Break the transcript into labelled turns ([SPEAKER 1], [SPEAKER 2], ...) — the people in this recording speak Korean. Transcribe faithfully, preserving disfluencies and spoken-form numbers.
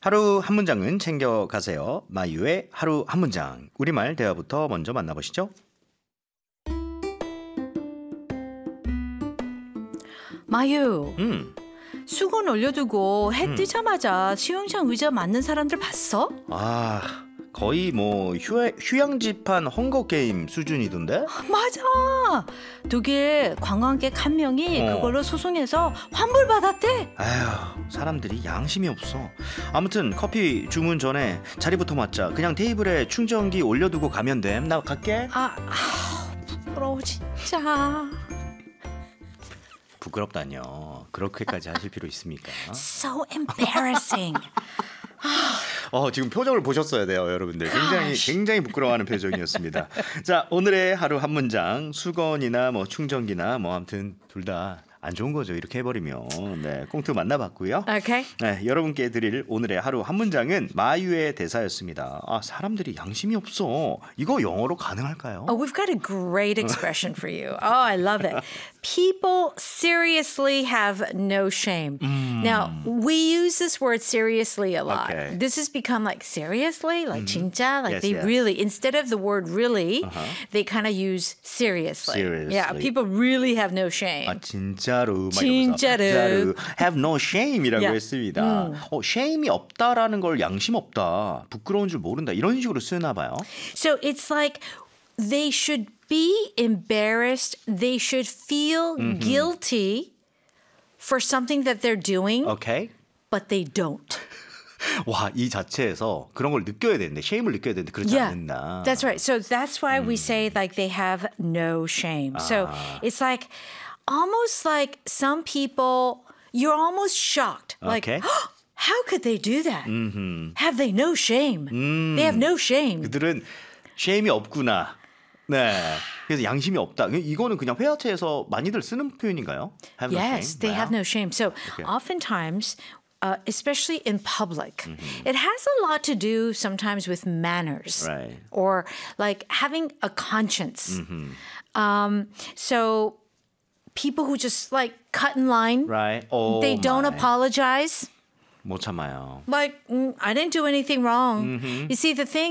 [SPEAKER 1] 하루 한 문장은 챙겨가세요. 마유의 하루 한 문장. 우리말 대화부터 먼저 만나보시죠.
[SPEAKER 2] 마유,
[SPEAKER 1] 음.
[SPEAKER 2] 수건 올려두고 해
[SPEAKER 1] 음.
[SPEAKER 2] 뜨자마자 수영장 의자 맞는 사람들 봤어?
[SPEAKER 1] 아, 거의 뭐 휴, 휴양지판 헝거게임 수준이던데?
[SPEAKER 2] 맞아. 독일 관광객 한 명이
[SPEAKER 1] 어.
[SPEAKER 2] 그걸로 소송해서 환불받았대.
[SPEAKER 1] 아휴, 사람들이 양심이 없어. 아무튼 커피 주문 전에 자리부터 맞자. 그냥 테이블에 충전기 올려두고 가면 돼. 나 갈게.
[SPEAKER 2] 아, 아 부끄러워 진짜.
[SPEAKER 1] 부끄럽다뇨. 그렇게까지 하실 필요 있습니까?
[SPEAKER 2] So embarrassing.
[SPEAKER 1] 어, 지금 표정을 보셨어야 돼요, 여러분들. 굉장히
[SPEAKER 2] Gosh.
[SPEAKER 1] 굉장히 부끄러워하는 표정이었습니다. 자, 오늘의 하루 한 문장. 수건이나 뭐 충전기나 뭐 아무튼 둘 다 안 좋은 거죠. 이렇게 해버리면. 네, 꽁트 만나봤고요.
[SPEAKER 2] Okay.
[SPEAKER 1] 네, 여러분께 드릴 오늘의 하루 한 문장은 마유의 대사였습니다. 아, 사람들이 양심이 없어. 이거 영어로 가능할까요?
[SPEAKER 2] Oh, we've got a great expression for you. Oh, I love it. People seriously have no shame.
[SPEAKER 1] Mm.
[SPEAKER 2] Now, we use this word seriously a lot.
[SPEAKER 1] Okay.
[SPEAKER 2] This has become like seriously, like 진짜, like
[SPEAKER 1] Yes,
[SPEAKER 2] they
[SPEAKER 1] yes.
[SPEAKER 2] really, instead of the word really,
[SPEAKER 1] Uh-huh.
[SPEAKER 2] they kind of use seriously.
[SPEAKER 1] Seriously.
[SPEAKER 2] Yeah, people really have no shame.
[SPEAKER 1] 아, 진짜로. 막
[SPEAKER 2] 진짜로.
[SPEAKER 1] 이러면서 진짜로. Have no shame이라고
[SPEAKER 2] Yeah.
[SPEAKER 1] 했습니다.
[SPEAKER 2] 음.
[SPEAKER 1] 어, shame이 없다라는 걸 양심 없다. 부끄러운 줄 모른다. 이런 식으로 쓰나 봐요.
[SPEAKER 2] So it's like they should be embarrassed. They should feel guilty for something that they're doing,
[SPEAKER 1] 오케이.
[SPEAKER 2] but they don't.
[SPEAKER 1] 와, 이 자체에서 그런 걸 느껴야 되는데, shame을 느껴야 되는데 그렇지
[SPEAKER 2] Yeah,
[SPEAKER 1] 않는다.
[SPEAKER 2] that's right. So that's why we say like they have no shame. So it's like almost like some people, you're almost shocked. Like,
[SPEAKER 1] Okay.
[SPEAKER 2] how could they do that? Have they no shame? They have no shame.
[SPEAKER 1] 그들은 shame이 없구나. 네. 그래서 양심이 없다. 이거는 그냥 회화체에서 많이들 쓰는 표현인가요? Have no
[SPEAKER 2] Yes,
[SPEAKER 1] shame?
[SPEAKER 2] they
[SPEAKER 1] 뭐야?
[SPEAKER 2] have no shame. So oftentimes, uh, especially in public, it has a lot to do sometimes with manners
[SPEAKER 1] Right.
[SPEAKER 2] or like having a conscience. Um, so people who just like cut in line,
[SPEAKER 1] Right. Oh,
[SPEAKER 2] they don't
[SPEAKER 1] my.
[SPEAKER 2] apologize.
[SPEAKER 1] 못 참아요.
[SPEAKER 2] Like, mm, I didn't do anything wrong. You see, the thing